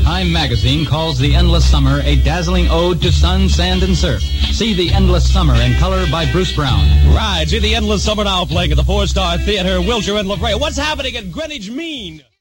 Time magazine calls The Endless Summer a dazzling ode to sun, sand, and surf. See The Endless Summer in color by Bruce Brown. Right, see The Endless Summer now playing at the Four Star Theater, Wilshire and La Brea. What's happening at Greenwich Mean?